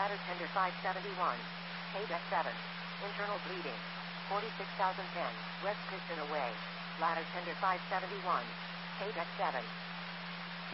Ladder tender 571. K-deck 7. Internal bleeding. 46,010. West piston away. Ladder tender 571. K-deck 7.